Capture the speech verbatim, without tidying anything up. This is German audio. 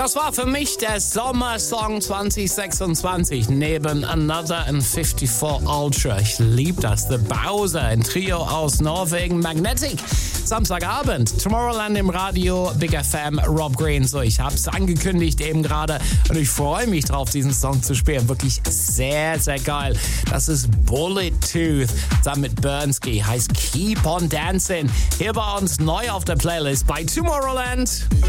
Das war für mich der Sommersong zwanzig sechsundzwanzig neben Another and fifty-four Ultra. Ich liebe das. The Bowser, ein Trio aus Norwegen. Magnetic. Samstagabend. Tomorrowland im Radio. Big F M. Rob Green. So, ich habe es angekündigt eben gerade und ich freue mich drauf, diesen Song zu spielen. Wirklich sehr, sehr geil. Das ist Bullet Tooth. Zusammen mit Bernski. Heißt Keep on Dancing. Hier bei uns neu auf der Playlist bei Tomorrowland.